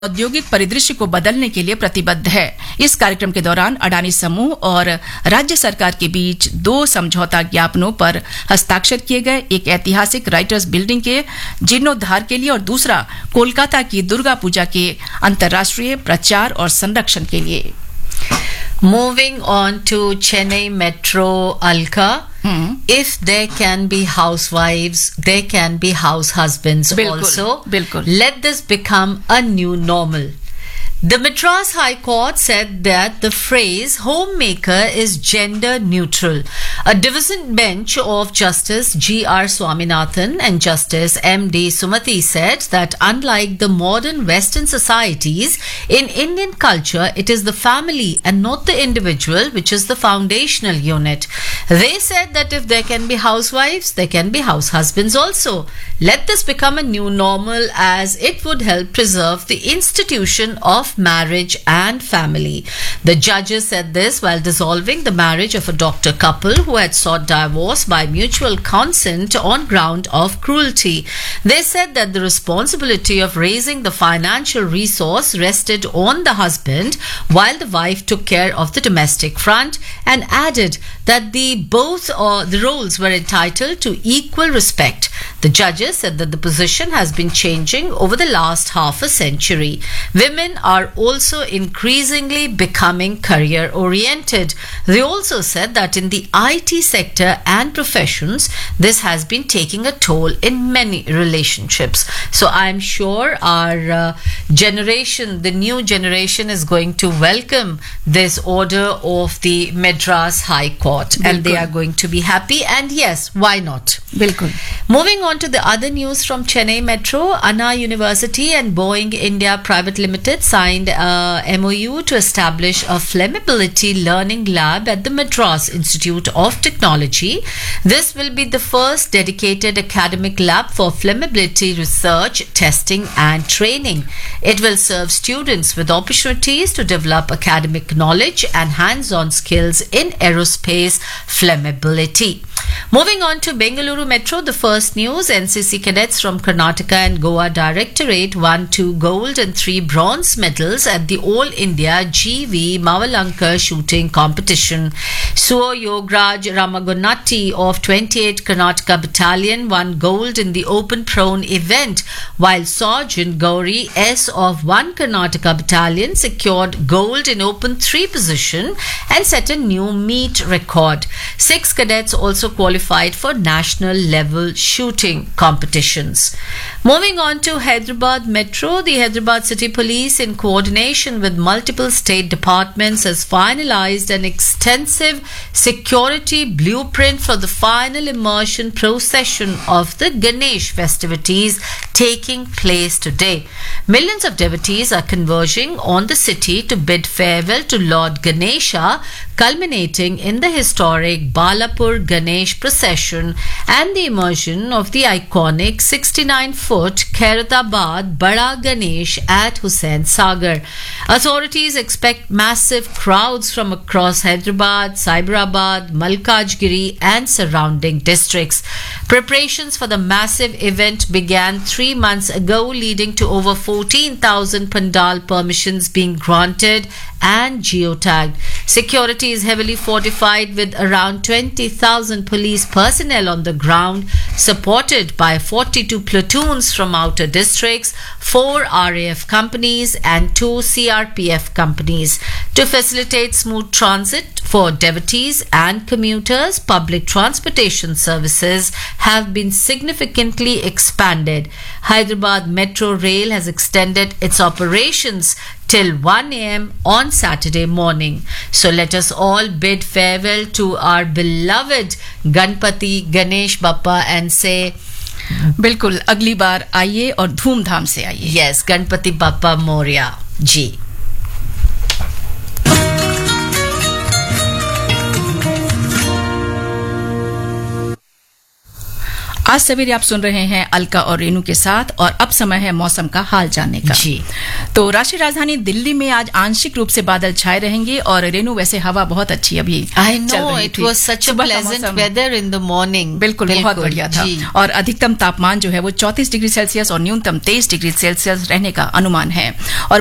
औद्योगिक परिदृश्य को बदलने के लिए प्रतिबद्ध है। इस कार्यक्रम के दौरान अडानी समूह और राज्य सरकार के बीच 2 समझौता ज्ञापनों पर हस्ताक्षर किए गए, एक ऐतिहासिक राइटर्स बिल्डिंग के जीर्णोद्धार के लिए और दूसरा कोलकाता की दुर्गा पूजा के अंतर्राष्ट्रीय प्रचार और संरक्षण के लिए। Moving on to Chennai Metro, Alka. If there can be housewives, there can be house husbands also. Bilkul. Let this become a new normal. The Madras High Court said that the phrase homemaker is gender neutral. A division bench of Justice G.R. Swaminathan and Justice M.D. Sumati said that unlike the modern Western societies, in Indian culture, it is the family and not the individual which is the foundational unit. They said that if there can be housewives, there can be house husbands also. Let this become a new normal as it would help preserve the institution of marriage and family. The judges said this while dissolving the marriage of a doctor couple who had sought divorce by mutual consent on ground of cruelty. They said that the responsibility of raising the financial resource rested on the husband while the wife took care of the domestic front, and added that the roles were entitled to equal respect. The judges said that the position has been changing over the last half a century. Women are also increasingly becoming career oriented. They also said that in the IT sector and professions, this has been taking a toll in many relationships. So I'm sure our generation, the new generation, is going to welcome this order of the Madras High Court. And they are going to be happy. And yes, why not? Bilkul. Moving on to the other news from Chennai Metro, Anna University and Boeing India Private Limited signed a MOU to establish a flammability learning lab at the Madras Institute of Technology. This will be the first dedicated academic lab for flammability research, testing and training. It will serve students with opportunities to develop academic knowledge and hands-on skills in aerospace flammability. Moving on to Bengaluru Metro, the first news, NCC cadets from Karnataka and Goa Directorate won 2 gold and 3 bronze medals at the All India GV Mavalanka shooting competition. Suo Yograj Ramagonati of 28 Karnataka Battalion won gold in the open prone event, while Sergeant Gauri S of 1 Karnataka Battalion secured gold in open 3 position and set a new meet record. 6 cadets also qualified for national level shooting competitions. Moving on to Hyderabad Metro, the Hyderabad City Police, in coordination with multiple state departments, has finalized an extensive security blueprint for the final immersion procession of the Ganesh festivities taking place today. Millions of devotees are converging on the city to bid farewell to Lord Ganesha, culminating in the historic Balapur Ganesh procession and the immersion of the iconic 69-foot Khairatabad Bada Ganesh at Hussain Sagar. Authorities expect massive crowds from across Hyderabad, Cyberabad, Malkajgiri and surrounding districts. Preparations for the massive event began 3 months ago, leading to over 14,000 pandal permissions being granted and geotagged. Security is heavily fortified with around 20,000 police personnel on the ground, supported by 42 platoons from outer districts, 4 RAF companies and 2 CRPF companies. To facilitate smooth transit for devotees and commuters, public transportation services have been significantly expanded. Hyderabad Metro Rail has extended its operations till 1 a.m. on Saturday morning. So let us all bid farewell to our beloved Ganpati Ganesh Bappa and say, बिल्कुल, अगली बार आइए और धूमधाम से आइए. Yes, Ganpati Bappa Moria ji. आज सवेरे आप सुन रहे हैं अलका और रेनू के साथ, और अब समय है मौसम का हाल जानने का। जी। तो राष्ट्रीय राजधानी दिल्ली में आज आंशिक रूप से बादल छाए रहेंगे, और रेनू वैसे हवा बहुत अच्छी अभी I know, it was such a pleasant weather in the morning. बिल्कुल बहुत बढ़िया था। और अधिकतम तापमान जो है वो 34 डिग्री सेल्सियस और न्यूनतम 23 डिग्री सेल्सियस रहने का अनुमान है। और